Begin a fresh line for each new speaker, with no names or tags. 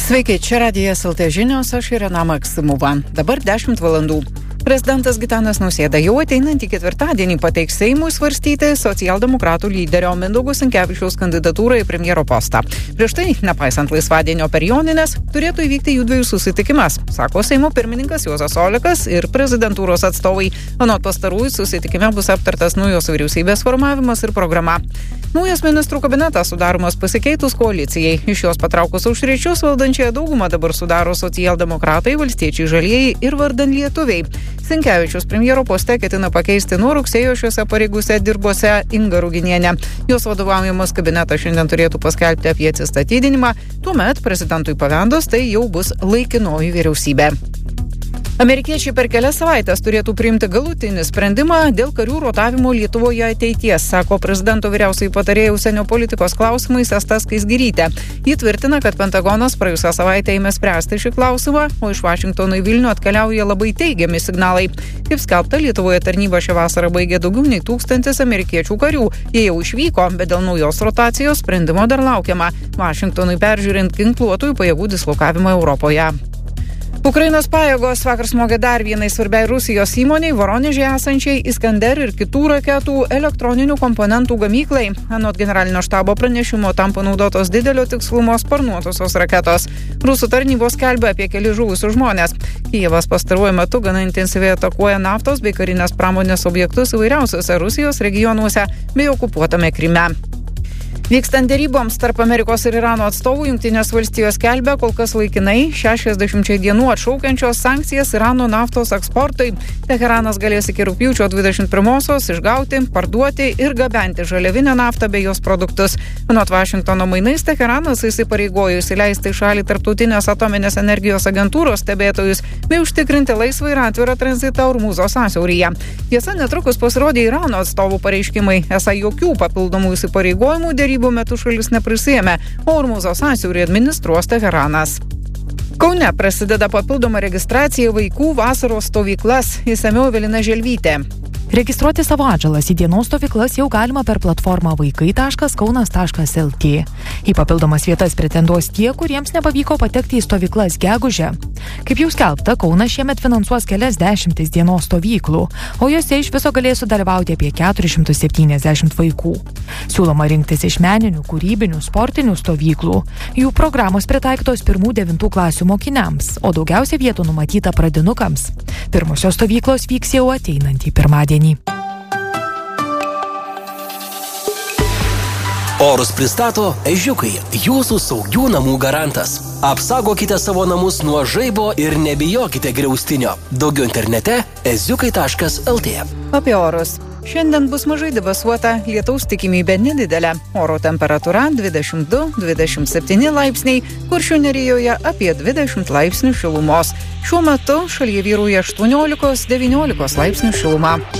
Sveiki, čia Radijas LT žinios, aš Irena Maksimova. Dabar 10 valandų. Prezidentas Gitanas Nausėda jau ateinantį ketvirtadienį pateiks Seimui svarstyti socialdemokratų lyderio Mindaugo Sinkevičiaus kandidatūrą į premjero postą. Prieš tai, nepaisant laisvadienio per Jonines, turėtų įvykti jų dviejų susitikimas, sako Seimo pirmininkas Juozas Olekas ir prezidentūros atstovai. Anot pastarųjų susitikime bus aptartas naujos vyriausybės formavimas ir programa. Naujas ministrų kabinetas sudaromas pasikeitus koalicijai. Iš jos patraukus aušriečius valdančiąją daugumą dabar sudaro socialdemokratai, valstiečiai žalieji ir vardan lietuviai. Sinkevičius premjero poste ketina pakeisti nuo rugsėjo šiuose pareigose dirbusią Ingą Ruginienę. Jos vadovaujamas kabinetas šiandien turėtų paskelbti apie atsistatydinimą. Tuomet prezidentui pavendus tai jau bus laikinoji vyriausybė. Amerikiečiai per kelias savaitės turėtų priimti galutinį sprendimą dėl karių rotavimo Lietuvoje ateities, sako prezidento vyriausioji patarėja užsienio politikos klausimais Asta Skaisgirytė. Ji tvirtina, kad Pentagonas praėjusią savaitę ėmė spręsti šį klausimą, o iš Vašingtono į Vilnių atkeliauja labai teigiami signalai. Kaip skelbta, Lietuvoje tarnybą šią vasarą baigė daugiau nei 1000 amerikiečių karių. Jie jau išvyko, bet dėl naujos rotacijos sprendimo dar laukiama. Vašingtonui peržiūrint ginkluotųjų pajėgų dislokavimą Europoje. Ukrainos pajėgos vakar smogė dar vienai svarbiai Rusijos įmoniai, Voroneže esančiai Iskander ir kitų raketų elektroninių komponentų gamyklai. Anot generalinio štabo pranešimo tam panaudotos didelio tikslumo sparnuotosios raketos. Rusų tarnybos skelbia apie keli žuvusius žmonės. Kijevas pastaruoju metu gana intensyviai atakuoja naftos bei karinės pramonės objektus įvairiausiose Rusijos regionuose bei okupuotame Kryme. Vykstant deryboms tarp Amerikos ir Irano atstovų, Jungtinės valstijos skelbia kol kas laikinai 60 dienų atšaukiančios sankcijas Irano naftos eksportui. Teheranas galės iki rugpjūčio 21-osios išgauti, parduoti ir gabenti žaliavinę naftą bei jos produktus. Anot Vašingtono mainais, Teheranas įsipareigojo įsileisti į šalį tarptautinės atominės energijos agentūros stebėtojus bei užtikrinti laisvą ir atvirą tranzitą Ormuzo sąsiauryje. Tiesa, netrukus pasirodė Irano atstovų pareiškimai, esą jokių papildomų įsipareigojimų derybų metu šalis neprisėmė, o Ormuzo sąsiaurį administruos Teheranas. Kaune prasideda papildoma registracija vaikų vasaros stovyklas, išsamiau Evelina Želvytė.
Registruoti savo atžalas į dienos stovyklas jau galima per platformą vaikai.kaunas.lt. Į papildomas vietas pretenduos tie, kuriems nepavyko patekti į stovyklas gegužę. Kaip jau skelbta, Kaunas šiemet finansuos kelias dešimtis dienos stovyklų, o jose iš viso galės sudalyvauti apie 470 vaikų. Siūloma rinktis iš meninių, kūrybinių, sportinių stovyklų. Jų programos pritaikytos 1-9 klasių mokiniams, o daugiausia vietų numatyta pradinukams. Pirmosios stovyklos vyks jau ateinantį pirmadienį.
Orus pristato Ežiukai, jūsų saugių namų garantas. Apsaugokite savo namus nuo žaibo ir nebijokite griaustinio. Daugiau internete eziukai.lt.
Apie orus. Šiandien bus mažai debesuota, lietaus tikimybė nedidelė. Oro temperatūra 22-27 laipsniai, Kuršių Nerijoje apie 20 laipsnių šilumos. Šiuo metu šalyje vyrauja 18-19 laipsnių šiluma.